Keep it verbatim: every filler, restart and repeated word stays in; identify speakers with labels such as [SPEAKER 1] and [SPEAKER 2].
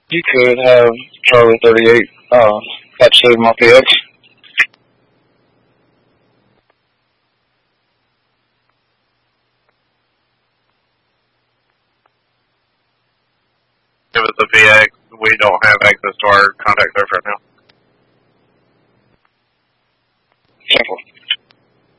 [SPEAKER 1] You could have Charlie thirty-eight, uh, catch save my P X.
[SPEAKER 2] Give us the P X. We don't have access to our contact server right now.
[SPEAKER 1] Simple.